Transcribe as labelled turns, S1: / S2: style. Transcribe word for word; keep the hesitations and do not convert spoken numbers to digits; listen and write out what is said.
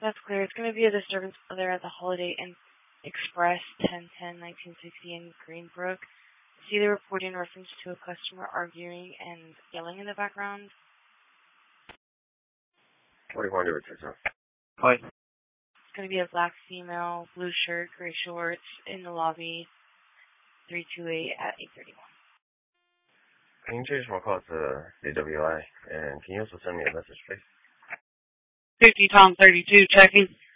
S1: That's clear. It's going to be a disturbance there at the Holiday Inn Express, ten ten nineteen sixty in Greenbrook. See the report in reference to a customer arguing and yelling in the background?
S2: What do you want to do with yourself?
S3: Hi.
S1: It's going to be a black female, blue shirt, gray shorts in the lobby, three two eight at eight thirty-one.
S2: Can you change my call to D W I? And can you also send me a message, please?
S4: fifty Tom thirty-two checking.